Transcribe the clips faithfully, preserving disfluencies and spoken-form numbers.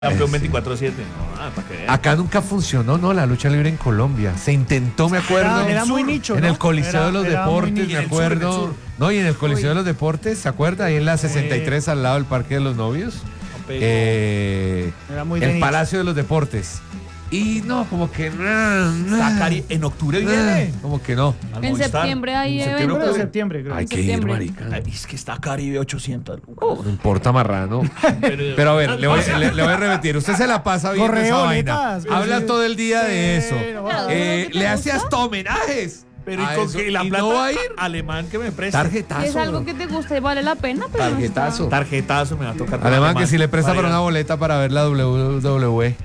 Campeón veinticuatro siete. No, ah, para que vean. Acá nunca funcionó, ¿no? La lucha libre en Colombia. Se intentó, me acuerdo. Era, era muy nicho, En ¿no? el Coliseo Era- de los era muy Deportes, nicho. me En el sur, en el acuerdo. sur. No, y en el Coliseo Uy. de los Deportes, ¿se acuerda? Ahí en la sesenta y tres, al lado del Parque de los Novios. No pegó. Eh, Era muy de el nicho. Palacio de los Deportes. Y no, como que. Está cari- en octubre viene. Como que no. Al En Movistar. septiembre hay En eventos. Pero de octubre. septiembre, creo. Hay en que ir, septiembre. marica. Ay, es que está Caribe ochocientos lucas. No importa, marrano. Pero a ver, le voy, le- le voy a repetir. Usted se la pasa viendo Correo, esa vaina. boletas, pues, Habla sí. todo el día de eso. no, Claro, Eh, ¿qué te le gusta? hace hasta homenajes. Pero a ¿y con eso. qué? La ¿Y plata no va a ir? alemán que me presta. Tarjetazo. Si es algo bro. que te gusta y vale la pena, pero no está. Tarjetazo. Tarjetazo me va a tocar. con Además que si le presta para ir una a- boleta para ver la W W E.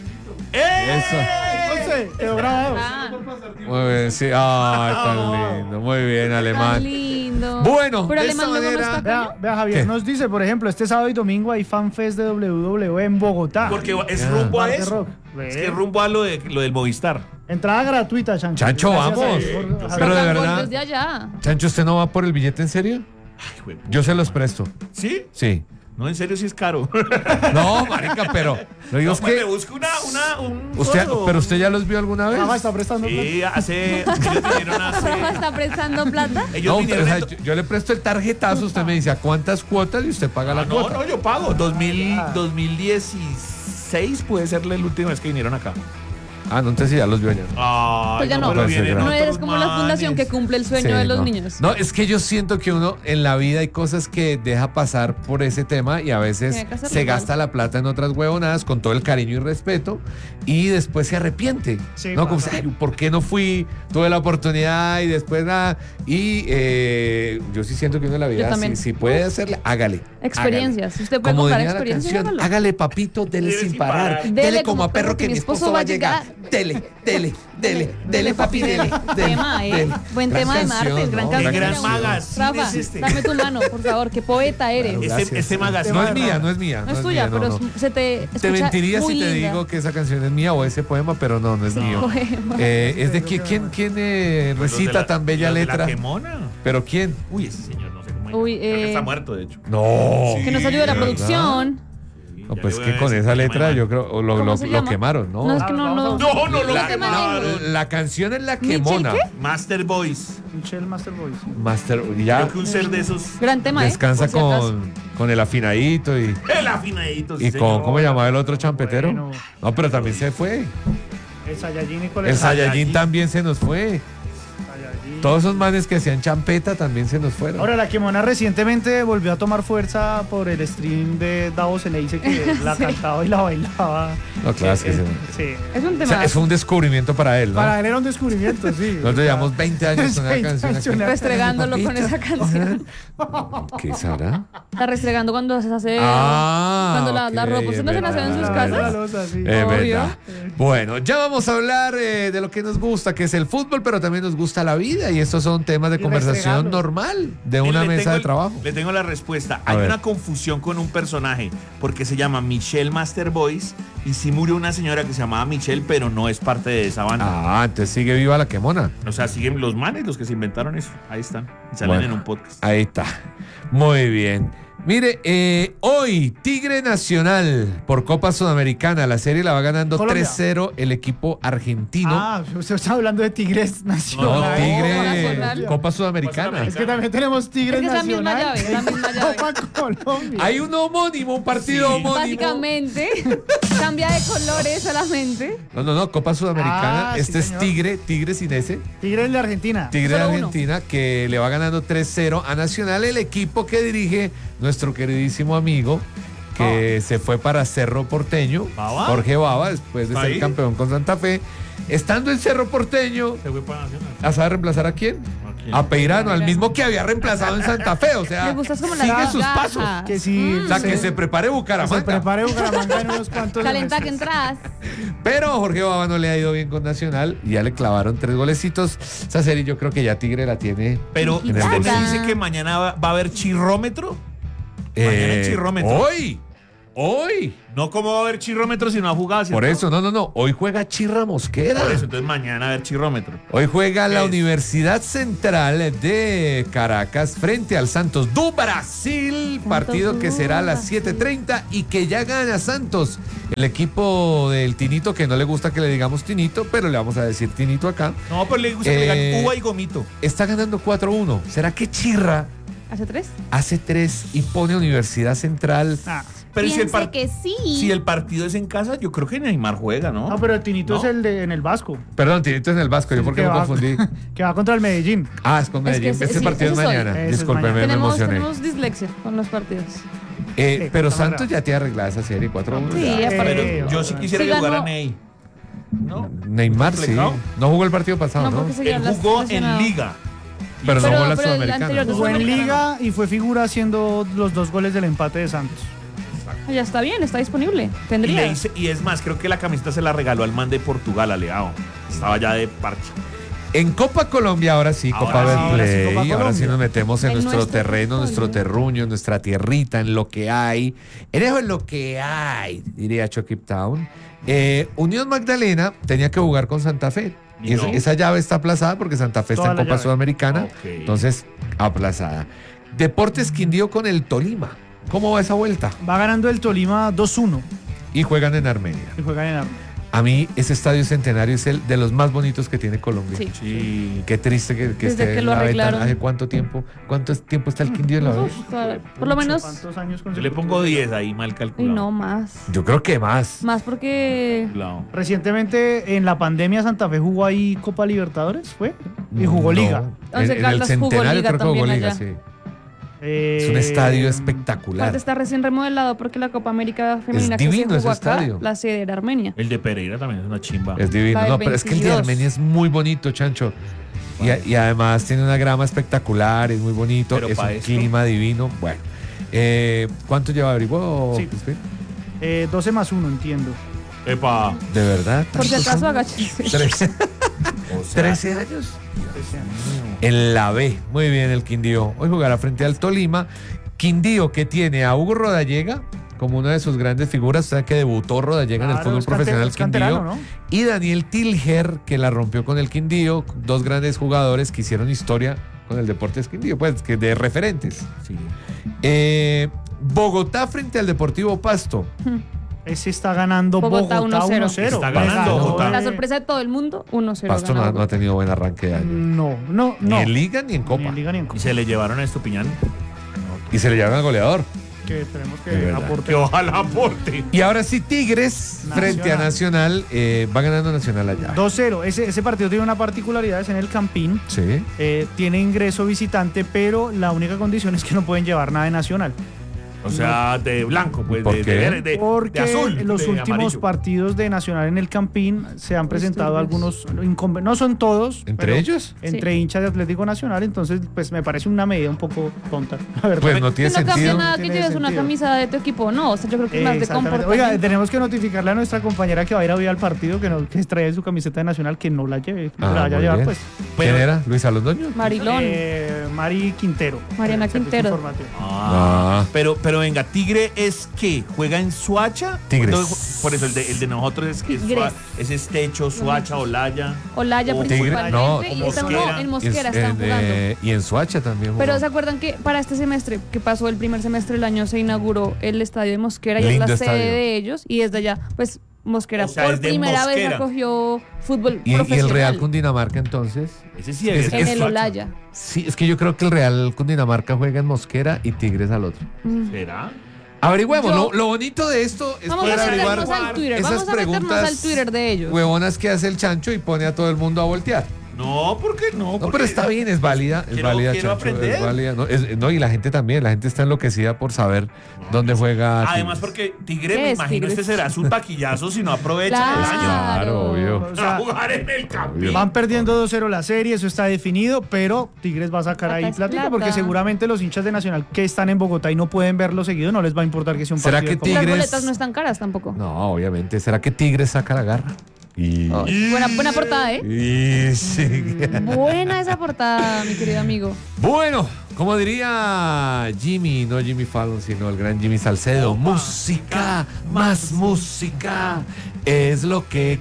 ¡Eh! Eso. Entonces, quedó grabado. Ah, Muy bien, sí. Ay, tan lindo. Muy bien, tan alemán. lindo. Bueno, pero de alemán esta luego no manera- está Vea, acá. vea, Javier ¿Qué? nos dice, por ejemplo, este sábado y domingo hay FanFest de W W E en Bogotá. Porque es Ya. rumbo a Bar de eso. rock. Es que rumbo a lo, de, lo del Movistar. Entrada gratuita, Chancho. Chancho, Gracias vamos. a- por- Pero de Javier. verdad- Desde allá. Chancho, ¿usted no va por el billete en serio? Ay, güey. Yo se los presto. ¿Sí? Sí. No, en serio sí es caro. No, marica, pero lo digo No, es pues, que. le busco una, una, un Usted, solo. pero usted ya los vio alguna vez. Rafa está prestando plata. Sí, hace. Ellos vinieron hace. Rafa está prestando plata. Ellos No, usted- vinieron. o sea, en do- yo, yo le presto el tarjetazo, usted me dice a cuántas cuotas y usted paga la Ah, no, cuota. no, yo pago. dos mil, Ah. dos mil dieciséis puede ser la última vez que vinieron acá. Ah, no, entonces sí, ya los vio allá. Ay, Pues ya no. pero Puede ser vienen grande. No otros eres como la fundación manes. que cumple el sueño Sí, de los no. niños. No, es que yo siento que uno en la vida hay cosas que deja pasar por ese tema y a veces Tiene que hacerlo se igual. gasta la plata en otras huevonadas con todo el cariño y respeto y después se arrepiente. Sí, ¿No? Como, pasa. "Ay, ¿por qué no fui? Tuve la oportunidad y después nada. Y eh, yo sí siento que uno en la vida, si, también. si puede hacerle, hágale. Experiencias. Si usted puede Como contar diría la experiencias, canción, hágalo. hágale papito, dele, Dele sin sin parar. parar. Dele, como a perro que mi esposo va a llegar. Dele, dele, dele, dele, papi, dele. dele, Tema, ¿eh? dele. Buen Gran tema de canción, martes, ¿no? gran Qué canción. gran canción. magazine Rafa, es este. dame tu mano, por favor. Qué poeta eres. Claro, Este- gracias. este magazine. No es Tema de mía, Rafa. no es mía. No es tuya, mía, no, pero no. se te Te escucha mentiría muy si te linda. digo que esa canción es mía o ese poema, pero no, no es mío. Poema. Eh, es de que, quién, quién eh, Los de recita la- tan bella los de la letra. Quemona. Pero quién. Uy, ese señor no sé cómo es. Uy, Creo que eh, está muerto, de hecho. No. Que nos ayude la ¿De verdad? producción. No, Ya pues le que voy a con decir esa que letra me yo creo o lo, ¿Cómo lo, se lo llama? quemaron, ¿no? No, es que no, no. No, no, lo la, tema la- de- la canción es la ¿Michel quemona. qué? Master Boys. Michelle Masterboy. sí. Master, ya Creo que un ser de esos. Gran tema, ¿eh? descansa Por si acaso. con, con el afinadito y, El afinadito. sí, y señor. con, ¿cómo llamaba el otro champetero? Bueno. No, pero también se fue. El Saiyajin y El Colegio. Saiyajin también se nos fue. Saiyajin. Todos esos manes que hacían champeta también se nos fueron. Ahora, la Quemona recientemente volvió a tomar fuerza por el stream de Davos le dice que la cantaba y la bailaba. No, claro, es que Eh, se- sí. Es un O tema. sea, es un descubrimiento para él, ¿no? Para él era un descubrimiento, sí. Nosotros llevamos veinte años con una veinte canción años aquí. una- Restregándolo con Papita. esa canción. ¿Qué será? Está restregando cuando se hace. Ah, cuando la, la ok, ropa. ¿Usted no se es nació en sus verdad, La casas? losa, sí. Es Obvio. verdad. Bueno, ya vamos a hablar eh, de lo que nos gusta, que es el fútbol, pero también nos gusta la vida y estos son temas de Y conversación restregarlos. normal de Mire, una le mesa tengo de el- trabajo. Le tengo la respuesta. A Hay ver. una confusión con un personaje porque se llama Michelle Master Boys y sí murió una señora que se llamaba Michelle, pero no es parte de esa banda. Ah, entonces sigue viva la quemona. O sea, siguen los manes, los que se inventaron eso. Ahí están. Y salen Bueno. en un podcast. Ahí está. Muy bien. Mire, eh, hoy Tigre Nacional por Copa Sudamericana. La serie la va ganando Colombia. tres cero el equipo argentino. Ah, usted está hablando de Tigres no, Nacional. Tigre Nacional. Copa Sudamericana. Es que también tenemos Tigres Es que es la misma Nacional. llave, es la misma llave. Copa Colombia. Hay un homónimo, un partido Sí. homónimo. Básicamente, cambia de colores solamente. No, no, no, Copa Sudamericana. Ah, sí, este es señor. Tigre, Tigre sin ese. Tigres de Argentina. Tigre de Solo uno. Argentina que le va ganando tres cero a Nacional, el equipo que dirige nuestro queridísimo amigo que se fue para Cerro Porteño, ¿Baba? Jorge Baba, después de ¿Está ser ahí? campeón con Santa Fe. Estando en Cerro Porteño, Se fue para Nacional. ¿a saber reemplazar a quién? ¿A quién? A Peirano, al mismo que había reemplazado en Santa Fe. O Me sea, gustas como la sigue sus gaja. pasos. Que si O sea, que se prepare que se Bucaramanga. prepare Bucaramanga en unos cuantos Calenta que meses. entras. Pero a Jorge Baba no le ha ido bien con Nacional y ya le clavaron tres golecitos. Esa serie yo creo que ya Tigre la tiene. Pero En el usted me bolsillo. dice que mañana va, va a haber chirrómetro. Mañana Eh, hay chirrómetro. Hoy. Hoy. No como va a haber chirrómetro si no ha jugado. ¿cierto? Por eso, no, no, no. Hoy juega Chirra Mosquera. Por eso, entonces mañana va a haber chirrómetro. Hoy juega la Es- Universidad Central de Caracas frente al Santos do Brasil, partido que será a las siete treinta y que ya gana Santos, el equipo del Tinito, que no le gusta que le digamos Tinito, pero le vamos a decir Tinito acá. No, pues le gusta que le Eh, digan uva y gomito. Está ganando cuatro uno. ¿Será que Chirra ¿Hace tres? hace tres y pone Universidad Central? Ah, Pero si el, Piense par- que sí. si el partido es en casa, yo creo que Neymar juega, ¿no? no, pero el Tinito ¿No? es el de en el Vasco. Perdón, Tinito es en el Vasco, yo Sí, porque que me va- confundí. Que va contra el Medellín. Ah, es con Es que Medellín. ese- Este sí, partido es ese es hoy. mañana. Ese es Discúlpeme, mañana. me tenemos, emocioné. tenemos dislexia con los partidos. Eh, Sí, pero está Santos bravo. ya tiene arreglada esa serie cuatro uno. Sí, ya. aparte- Pero Eh, yo sí quisiera Sí que jugara ganó. Ney. ¿No? Neymar sí. ¿Complicado? No jugó el partido pasado, No, ¿no? porque seguía Él las- jugó en lesionado. Liga. Pero no Pero- jugó la pero el Sudamericana. anterior de Jugó en Sudamericana. Liga y fue figura haciendo los dos goles del empate de Santos. Ah, ya está bien, está disponible. Y, Tendría. le hice- y es más, creo que la camiseta se la regaló al man de Portugal, a Leao. Estaba ya de parche. En Copa Colombia, ahora sí, Ahora Copa sí, Betplay. ahora sí, Copa Ahora sí Colombia. nos metemos en En nuestro, nuestro terreno, nuestro territorio. terruño, en nuestra tierrita, en lo que hay. En eso es lo que hay, diría Chucky Town. Eh, Unión Magdalena tenía que jugar con Santa Fe. Y Y esa, no. esa llave está aplazada porque Santa Fe está Toda en la Copa llave. Sudamericana. Ok. Entonces, aplazada. Deportes Quindío con el Tolima. ¿Cómo va esa vuelta? Va ganando el Tolima dos uno Y juegan en Armenia. y juegan en Armenia. A mí ese estadio centenario es el de los más bonitos que tiene Colombia. Sí. Sí. Qué triste que, que Desde esté que en lo la beta. arreglaron. ¿Hace cuánto tiempo? ¿Cuánto tiempo está el Quindío en la beta? Uf, toda- por lo menos. ¿Cuántos años Yo le pongo consecutivos? diez ahí, mal Y calculado. no más. Yo creo que más. Más porque. Claro. Recientemente en la pandemia Santa Fe jugó ahí Copa Libertadores, ¿fue? Y jugó No. Liga. En, Once en el Caldas jugó centenario Liga creo que jugó también Liga, allá. sí. Eh, Es un estadio espectacular. Aparte está recién remodelado porque la Copa América Femenina Es que se divino ese jugó acá, estadio. la sede era Armenia. El de Pereira también es una chimba. Es divino. La del No, pero es que el de veintidós. Armenia es muy bonito, Chancho. Y, a- y además tiene una grama espectacular, es muy bonito, Pero es pa' un esto. clima divino. Bueno, eh, ¿cuánto lleva averiguado? Sí. Crispín? eh, doce más uno, entiendo. Epa. ¿De verdad? Por si ¿Tantos acaso años? agáchese. Trece. O sea, trece años. En la B. Muy bien, el Quindío. Hoy jugará frente al Tolima. Quindío que tiene a Hugo Rodallega como una de sus grandes figuras, o sea que debutó Rodallega en el Claro, fútbol es cante- profesional es canterano, Quindío. ¿no? Y Daniel Tilger, que la rompió con el Quindío, dos grandes jugadores que hicieron historia con el Deportes Quindío, pues que de referentes. sí. Eh, Bogotá frente al Deportivo Pasto. Ese está ganando Bogotá Bogotá, uno cero. uno cero. Está ganando Ganó, Bogotá. La eh, sorpresa de todo el mundo, uno cero. Pasto no, ha- no ha tenido buen arranque de año. No, no, Ni no. en Liga ni en Copa. Ni en Liga ni en Y Copa. se le llevaron a Estupiñán. Y se le llevaron al goleador. Que esperemos De que verdad. aporte. Que ojalá aporte. Y ahora sí, Tigres Nacional. frente a Nacional. eh, va ganando Nacional allá. dos cero. Ese, ese partido tiene una particularidad, es en el Campín. Sí. Eh, tiene ingreso visitante, pero la única condición es que no pueden llevar nada de Nacional. O sea, de blanco, pues. ¿Por de, qué? de, verde, de- Porque de azul. en los de últimos amarillo. partidos de Nacional en el Campín se han presentado algunos inconvenientes. No son todos. ¿Entre pero ellos? Entre Sí. hinchas de Atlético Nacional, entonces pues me parece una medida un poco tonta, la verdad. Pues no tiene no cambia sentido. nada que Tiene lleves una sentido. camisa de tu equipo, no. O sea, yo creo que es más de Exactamente. comportamiento. Oiga, tenemos que notificarle a nuestra compañera que va a ir a ver al partido, que, no, que trae su camiseta de Nacional, que no la lleve, Ah, no la vaya a muy llevar bien. pues. ¿Quién Pero- era? ¿Luis Alondoño? Marilón. Eh, Mari Quintero. Mariana del Servicio Quintero. Informativo. Ah, Ah. Pero, pero venga, Tigre es que juega en Suacha. Tigres. Entonces, por eso el de, el de nosotros es que es, Tigres. Sua- es Estecho, Suacha, Olaya. Olaya O Tigre, principalmente. no, y o están Mosquera. en Y, Mosquera en- están jugando. eh, y en Suacha también jugó. Pero ¿se acuerdan que para este semestre, que pasó el primer semestre del año, se inauguró el estadio de Mosquera y es Lindo la sede estadio. de ellos? Y desde allá, pues Mosquera O sea, por es de primera vez Mosquera. acogió fútbol ¿Y, y profesional. el Real Cundinamarca entonces? Ese sí Es- es, en es el Suacha. Olaya. Sí, es que yo creo que el Real Cundinamarca juega en Mosquera y Tigres al otro. Mm. ¿Será? Averigüemos. Yo- Lo, lo bonito de esto es Vamos poder a averiguar meternos al Twitter, esas vamos a meternos preguntas al Twitter de ellos. huevonas que hace el Chancho y pone a todo el mundo a voltear. No, ¿por qué no? No, Porque- pero está bien, es válida, es Quiero- válida, quiero Chancho, aprender. es válida. No, es- no, y la gente también, la gente está enloquecida por saber dónde juega. Además, Tigres. porque Tigre, ¿Qué me es imagino, Tigres? este será su taquillazo si no aprovecha el año. Claro, obvio. O sea, A jugar en el campo. van perdiendo dos cero la serie, eso está definido, pero Tigres va a sacar Plata ahí es plática plata. porque seguramente los hinchas de Nacional que están en Bogotá y no pueden verlo seguido, no les va a importar que sea un ¿Será partido que de Copa. Las Tigres- boletas no están caras tampoco. No, obviamente. ¿Será que Tigres saca la garra? Y, Oh, buena, buena portada, ¿eh? y sí. Buena esa portada, mi querido amigo. Bueno, como diría Jimmy, no Jimmy Fallon, sino el gran Jimmy Salcedo, música, más música, es lo que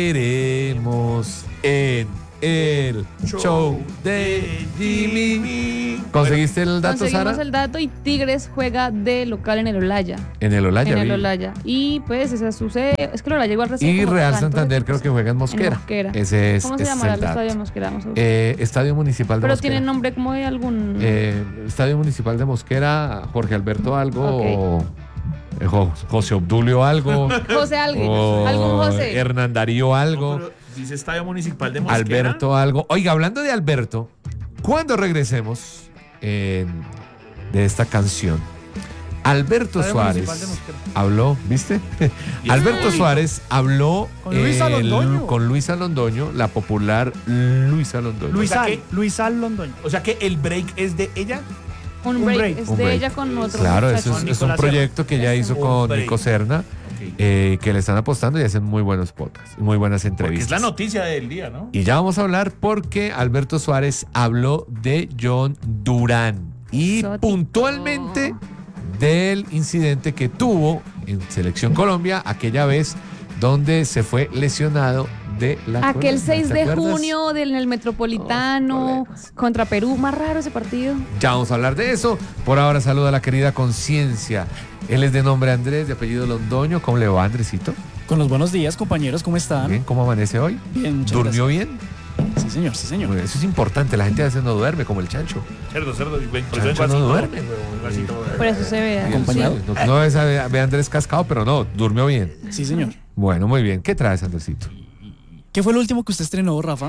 queremos en el show de Jimmy. ¿Conseguiste el dato, Conseguimos Sara? el dato y Tigres juega de local en el Olaya. En el Olaya. En el vi. Olaya. Y pues esa sucede. Es que el Olaya igual recibe Y como Real tantos Santander creo equipos. que juega en En Mosquera. Mosquera. Ese es, ¿Cómo se ese es llamará el el dato. estadio de Mosquera? Vamos a ver. Eh, Estadio Municipal de Pero Mosquera. tiene nombre como de algún. Eh, Estadio Municipal de Mosquera, Jorge Alberto algo, Ok. o eh, Jo- José Obdulio algo, José alguien. o Algún José. Hernán Darío algo, Pero dice Estadio Municipal de Mosquera. Alberto algo. Oiga, hablando de Alberto, cuando regresemos eh, de esta canción, Alberto Estadio Suárez Municipal de Mosquera. habló, ¿viste? Alberto Suárez habló Con Luisa el- Londoño. con Luisa Londoño, la popular Luisa Londoño. Luis O sea Al, que- Luis Al Londoño. O sea que el break es de ella. Un un break. break. Es Un de break. ella con otro. Claro, muchacho. eso es, Con es un Nicolás proyecto que ya hizo Un con break. Nico Serna, eh, que le están apostando y hacen muy buenos podcasts, muy buenas Porque es entrevistas. la noticia del día, ¿no? Y ya vamos a hablar porque Alberto Suárez habló de John Durán y Exótico. puntualmente del incidente que tuvo en Selección Colombia aquella vez donde se fue lesionado de la Aquel columna, seis ¿te de acuerdas? junio del en el Metropolitano Oh, problemas. contra Perú. Más raro ese partido. Ya vamos a hablar de eso. Por ahora saluda a la querida Conciencia. Él es de nombre Andrés, de apellido Londoño. ¿Cómo le va, Andresito? Con los buenos días, compañeros, ¿cómo están? Bien, ¿cómo amanece hoy? Bien, muchas ¿Durmió bien? gracias. Sí, señor, sí, señor. Bueno, eso es importante. La gente a veces no duerme, como el chancho. Cerdo, cerdo. Por eso Chancho el vasito, no duerme, el vasito. Por eso se ve. Acompañado. Sí, no, no es a, ve a Andrés cascado, pero no, durmió bien. Sí, señor. Bueno, muy bien. ¿Qué traes, Andresito? ¿Qué fue lo último que usted estrenó, Rafa?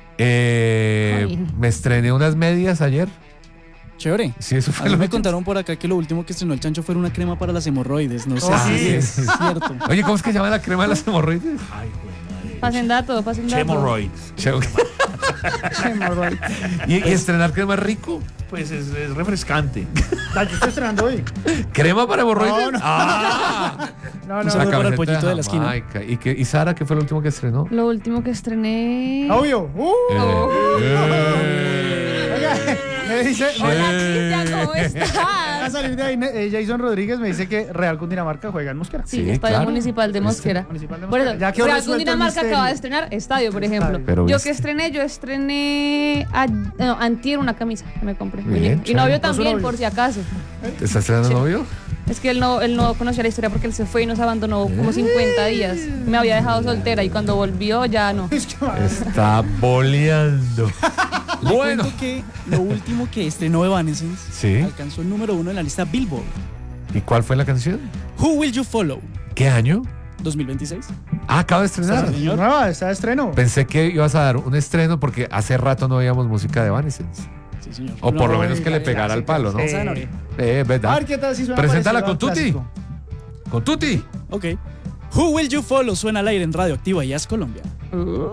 Eh, Ay. me estrené unas medias ayer. Chévere. Sí, eso A fue mí lo me último. contaron por acá que lo último que estrenó el chancho fue una crema para las hemorroides. No sé Oh, si sí. es cierto. Oye, ¿cómo es que se llama la crema de las hemorroides? Ay, güey, madre. Pasen datos, pasen datos. Hemorrhoids. ¿Y, y estrenar crema es rico? Pues es, es refrescante. Ah, yo estoy estrenando hoy. ¿Crema para hemorroides? No, no. Ah. No, Un no. saludo La para el camiseta pollito de la esquina. Jamaica. ¿Y, qué- ¿Y Sara qué fue lo último que estrenó? Lo último que estrené. Obvio. Uh, Eh. oiga, me dice. Hola, Eh. Cristian, ¿cómo A estás? salir de ahí, eh, Jason Rodríguez me dice que Real Cundinamarca juega en Mosquera. Sí, Sí, Estadio claro. Municipal de Mosquera. Municipal de Por Mosquera. eso, Ya quedó Real resuelto el Cundinamarca misterio. acaba de estrenar estadio, por ejemplo. Estadio. Pero yo viste. que estrené, yo estrené a, no, antier una camisa que me compré. Bien, Oye, y chévere. novio Con su también, novio. por si acaso. ¿Te estás estrenando Sí. novio? Es que él no, él no conocía la historia porque él se fue y nos abandonó como cincuenta días. Me había dejado soltera y cuando volvió ya no. Es que, madre, Está boleando. Le Bueno. cuento que lo último que estrenó Evanescence Sí. alcanzó el número uno en la lista Billboard. ¿Y cuál fue la canción? Who Will You Follow? ¿Qué año? dos mil veintiséis. Ah, acaba de estrenar. Sí, señor. nueva, está de estreno. Pensé que ibas a dar un estreno porque hace rato no veíamos música de Evanescence. Sí, señor. O por lo No, menos que le la pegara al palo, ¿no? Sí. Zanahoria. Eh, A ¿verdad? ver qué tal si suena Preséntala parecido con al Tuti. clásico. Con Tuti. Ok. Who Will You Follow suena al aire en Radioactiva y As Colombia.